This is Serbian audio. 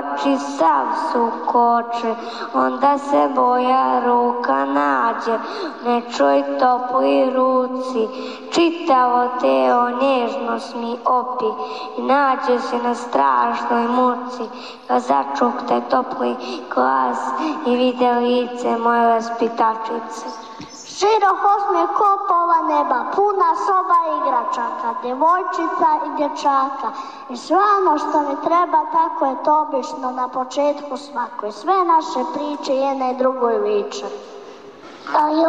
oči sav sukoče, onda se boja ruka nađe, nečoj topli ruci, čitavo telo nježnost mi opi i nađe se na strašnoj muci, kad začukte topli glas i vide lice moje vaspitačice. Širok osmijeh kopova neba, puna soba igračaka, djevojčica i dječaka. I sve ono što mi treba, tako je to obično na početku svakoj. Sve naše priče jedne drugoj liče.